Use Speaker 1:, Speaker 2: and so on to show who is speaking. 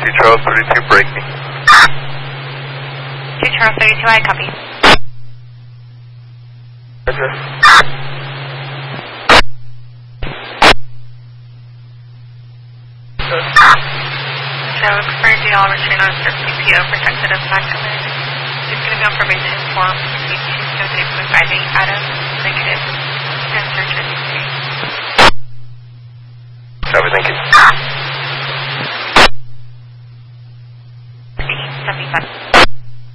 Speaker 1: Charles 32, break me.
Speaker 2: 2 Charles 32, I copy.
Speaker 1: Roger.
Speaker 2: So look for DL return on for CPO protected as document. It's going to be on probation form 5278.58 Adam, negative, and search registry.
Speaker 1: Thank you.
Speaker 2: 75.